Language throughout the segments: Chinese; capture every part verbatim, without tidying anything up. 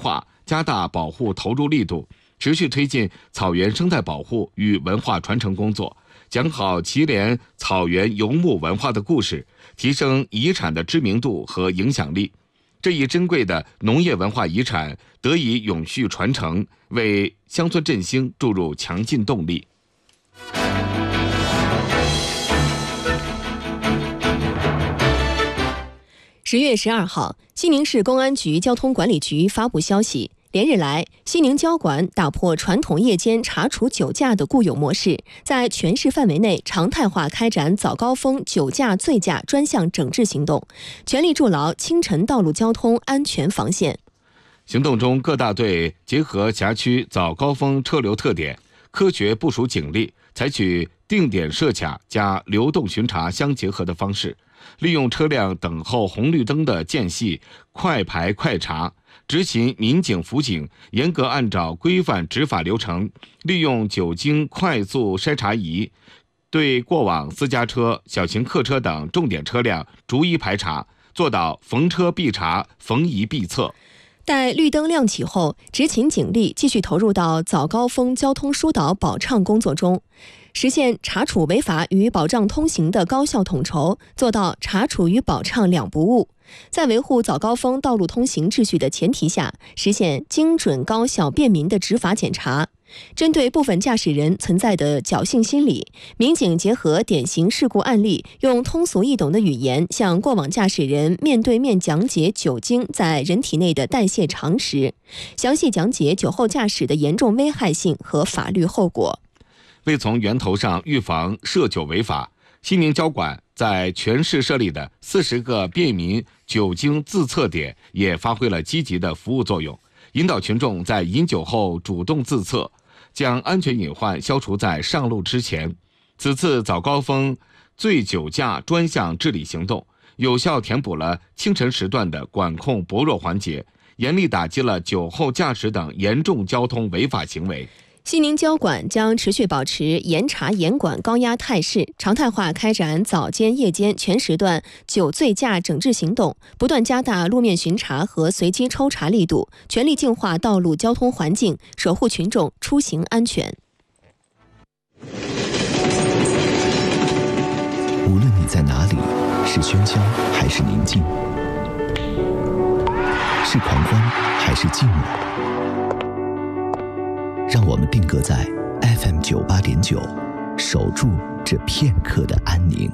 化，加大保护投入力度，持续推进草原生态保护与文化传承工作，讲好祁连草原游牧文化的故事，提升遗产的知名度和影响力。这一珍贵的农业文化遗产得以永续传承，为乡村振兴注入强劲动力。 十月十二号，西宁市公安局交通管理局发布消息，连日来，西宁交管打破传统夜间查处酒驾的固有模式，在全市范围内常态化开展早高峰酒驾醉驾专项整治行动，全力筑牢清晨道路交通安全防线。 行动中，各大队结合辖区早高峰车流特点，科学部署警力，采取定点设卡加流动巡查相结合的方式，利用车辆等候红绿灯的间隙快排快查，执勤民警辅警，严格按照规范执法流程，利用酒精快速筛查仪，对过往私家车、小型客车等重点车辆逐一排查，做到逢车必查，逢疑必测。 待绿灯亮起后，执勤警力继续投入到早高峰交通疏导保畅工作中，实现查处违法与保障通行的高效统筹，做到查处与保畅两不误。在维护早高峰道路通行秩序的前提下，实现精准高效便民的执法检查。针对部分驾驶人存在的侥幸心理，民警结合典型事故案例，用通俗易懂的语言向过往驾驶人面对面讲解酒精在人体内的代谢常识，详细讲解酒后驾驶的严重危害性和法律后果。 为从源头上预防涉酒违法，西宁交管在全市设立的四十个便民酒精自测点也发挥了积极的服务作用，引导群众在饮酒后主动自测，将安全隐患消除在上路之前。此次早高峰醉酒驾专项治理行动，有效填补了清晨时段的管控薄弱环节，严厉打击了酒后驾驶等严重交通违法行为。 西宁交管将持续保持严查严管高压态势，常态化开展早间夜间全时段酒醉驾整治行动，不断加大路面巡查和随机抽查力度，全力净化道路交通环境，守护群众出行安全。 无论你在哪里，是喧嚣还是宁静，是狂欢还是寂寞，让我们定格在 F M 九八点九，守住这片刻的安宁。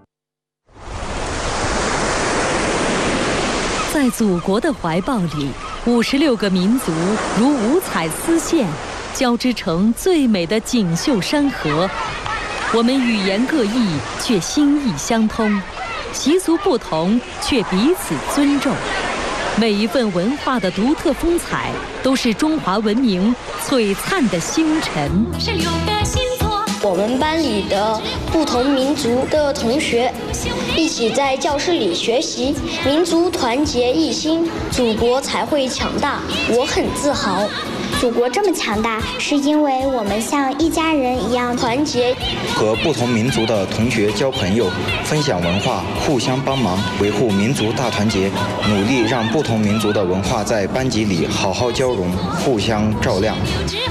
在祖国的怀抱里，五十六个民族如五彩丝线，交织成最美的锦绣山河。我们语言各异，却心意相通；习俗不同，却彼此尊重。每一份文化的独特风采，都是中华文明璀璨的星辰。 是六个星座， 我们班里的不同民族的同学一起在教室里学习，民族团结一心，祖国才会强大。我很自豪。 祖国这么强大，是因为我们像一家人一样团结。 和不同民族的同学交朋友，分享文化，互相帮忙，维护民族大团结，努力让不同民族的文化在班级里好好交融，互相照亮。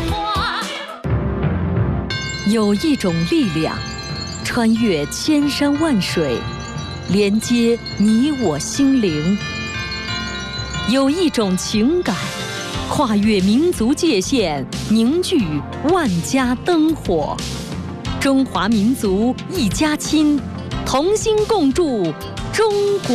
有一种力量，穿越千山万水，连接你我心灵；有一种情感，跨越民族界限，凝聚万家灯火。中华民族一家亲，同心共筑中国。